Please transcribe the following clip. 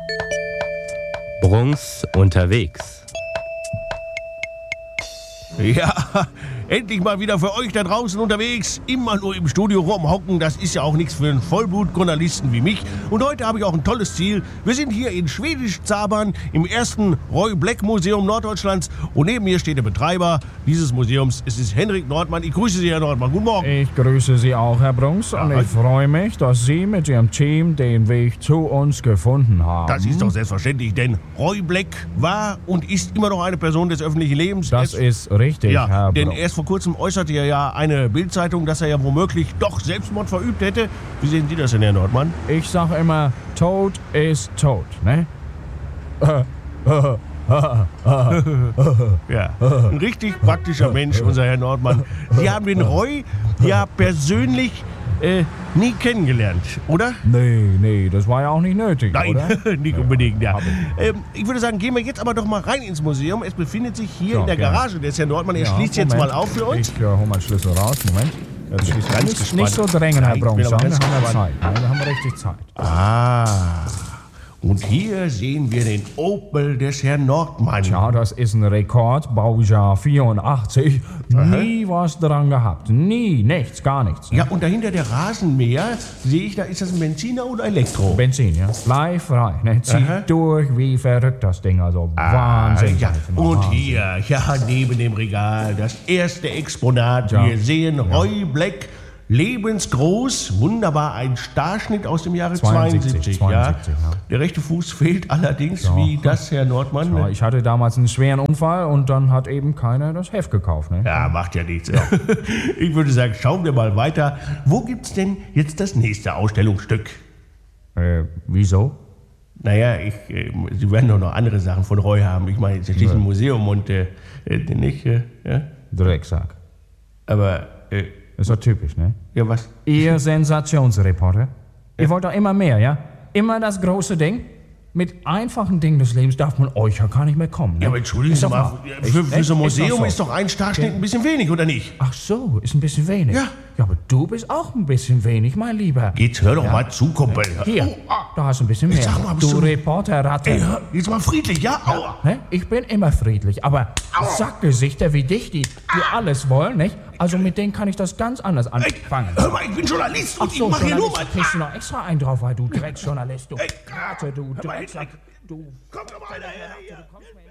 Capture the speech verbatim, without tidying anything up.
Brunks unterwegs. Ja, endlich mal wieder für euch da draußen unterwegs. Immer nur im Studio rumhocken, das ist ja auch nichts für einen Vollblut-Journalisten wie mich. Und heute habe ich auch ein tolles Ziel. Wir sind hier in Schwedisch-Zabern im ersten Roy Black Museum Norddeutschlands. Und neben mir steht der Betreiber dieses Museums. Es ist Henrik Nordmann. Ich grüße Sie, Herr Nordmann. Guten Morgen. Ich grüße Sie auch, Herr Brunks. Und Ja, ich freue mich, dass Sie mit Ihrem Team den Weg zu uns gefunden haben. Das ist doch selbstverständlich, denn Roy Black war und ist immer noch eine Person des öffentlichen Lebens. Das Es- ist richtig, Ja, Herr denn Brunks. erst vor kurzem äußerte ja eine Bildzeitung, dass er ja womöglich doch Selbstmord verübt hätte. Wie sehen Sie das denn, Herr Nordmann? Ich sag immer, Tod ist tot, ne? Ja, ein richtig praktischer Mensch, unser Herr Nordmann. Sie haben den Roy ja persönlich äh, nie kennengelernt, oder? Nee, nee, das war ja auch nicht nötig, Nein, oder? nicht unbedingt, ja. hab Ähm, ich würde sagen, gehen wir jetzt aber doch mal rein ins Museum. Es befindet sich hier So, in der gerne. Garage des Herrn Nordmann. Er Ja, schließt jetzt Moment. mal auf für uns. Ich äh, hol mal Schlüssel raus, Moment. Jetzt schließt ganz nicht, gespannt. nicht so drängen, Ja, Herr ich bin Brunks, aber dann ganz haben wir gespannt. Zeit. Ne? Wir haben richtig Zeit. Ah, und hier sehen wir den Opel des Herrn Nordmann. Ja, das ist ein Rekord, Baujahr vierundachtzig. Nie was dran gehabt. Nie, nichts, gar nichts. Ja, und dahinter der Rasenmäher, sehe ich, da ist das ein Benziner oder Elektro? Benzin, ja. Leihfrei, ne? Zieht Aha. durch wie verrückt das Ding, also Wahnsinn. Ah, ja. Und Wahnsinn. hier, ja, neben dem Regal, das erste Exponat. Ja. Wir sehen Roy Black, lebensgroß, wunderbar, ein Starschnitt aus dem Jahre zweiundsiebzig. zweiundsiebzig, zweiundsiebzig, ja. ja. Der rechte Fuß fehlt allerdings, Ja. wie das, Herr Nordmann. Ja, ich hatte damals einen schweren Unfall und dann hat eben keiner das Heft gekauft, ne? Ja, macht ja nichts. Ich würde sagen, schauen wir mal weiter. Wo gibt's denn jetzt das nächste Ausstellungsstück? Äh, wieso? Naja, ich, äh, Sie werden doch noch andere Sachen von Roy haben. Ich meine, es ist schließlich ein Museum und äh, äh, nicht, äh, ja? Drecksack. Aber, äh, Ist doch typisch, ne? ja, was? Ihr Sensationsreporter. Ihr wollt doch immer mehr, ja? Immer das große Ding. Mit einfachen Dingen des Lebens darf man euch ja gar nicht mehr kommen. Ne? Ja, aber entschuldigen Ist Sie doch mal, wahr. für, für Echt? so ein Ist doch Museum so. ist doch ein Starschnitt ein bisschen wenig, oder nicht? Ach so, ist ein bisschen wenig. Ja. Ja, aber du bist auch ein bisschen wenig, mein Lieber. Jetzt hör doch mal zu, Kumpel. Hier, Oh, ah. da hast du ein bisschen mehr. Sag mal, bist du du- Reporterratte. Ey, hör, jetzt mal friedlich, ja? Aua. Ne? Ich bin immer friedlich, aber Sackgesichter wie dich, die, die alles wollen, nicht? Also mit denen kann ich das ganz anders Ey, anfangen. hör mal, ich bin Journalist und Ach so, ich mache hier nur Journalist, mal... kriegst du noch extra einen drauf, weil du Drecksjournalist, du Ey, Ratte, du hör mal, Drecksack, Henrik. du... Komm doch mal einer her. Du kommst mir